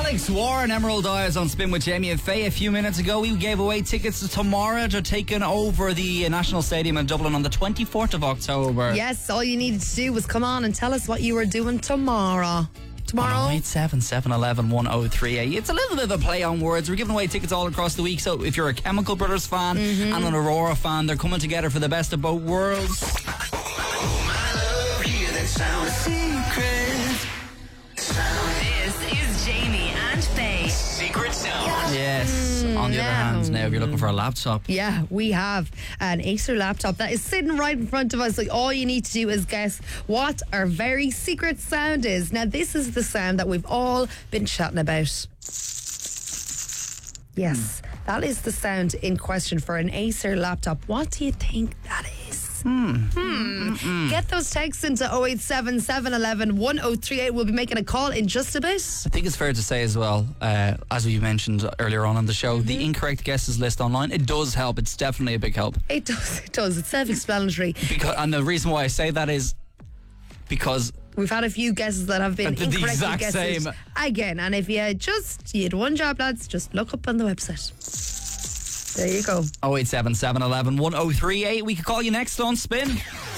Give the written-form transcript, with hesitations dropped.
Alex Warren, Emerald Eyes on Spin with Jamie and Faye. A few minutes ago, we gave away tickets to Tomorrow. They're taking over the National Stadium in Dublin on the 24th of October. Yes, all you needed to do was come on and tell us what you were doing tomorrow. 087 711 1038. It's a little bit of a play on words. We're giving away tickets all across the week. So if you're a Chemical Brothers fan and an Aurora fan, they're coming together for the best of both worlds. This is Jamie and Faye. Secret Sound. Yes. On the other hand, now if you're looking for a laptop. Yeah, we have an Acer laptop that is sitting right in front of us. Like, all you need to do is guess what our very secret sound is. Now, this is the sound that we've all been chatting about. Yes, that is the sound in question for an Acer laptop. What do you think that is? Get those texts into 087 711 1038. We'll be making a call in just a bit. I think it's fair to say as well, as we mentioned earlier on the show, the incorrect guesses list online, it does help. It's definitely a big help. It does. It's self-explanatory. And the reason why I say that is because we've had a few guesses that have been the incorrectly exact guessed same again. And if you had one job, lads, just look up on the website. There you go. 087 711 1038. We could call you next on Spin.